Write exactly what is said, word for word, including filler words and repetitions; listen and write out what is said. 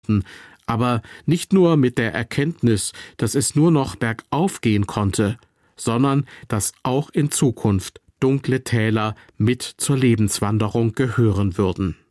aber nicht nur mit der Erkenntnis, dass es nur noch bergauf gehen konnte, sondern dass auch in Zukunft dunkle Täler mit zur Lebenswanderung gehören würden.